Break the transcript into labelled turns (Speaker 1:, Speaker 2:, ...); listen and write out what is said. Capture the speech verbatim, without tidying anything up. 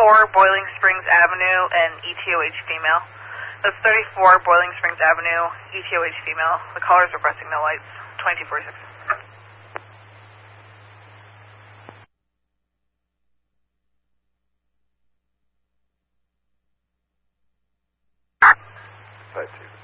Speaker 1: thirty-four Boiling Springs Avenue and E T O H female. That's thirty-four Boiling Springs Avenue, E T O H female. The caller's requesting no lights. twenty-two forty-six.
Speaker 2: Five two.